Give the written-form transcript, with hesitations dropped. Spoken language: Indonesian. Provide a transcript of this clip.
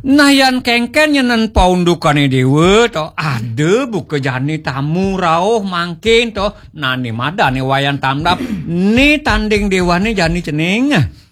Nah yan kengken nyenen paundukane dewe to ade buka jani tamu rauh mangkin to nani madane wayan tamdap ni tanding dewane jani ceneng.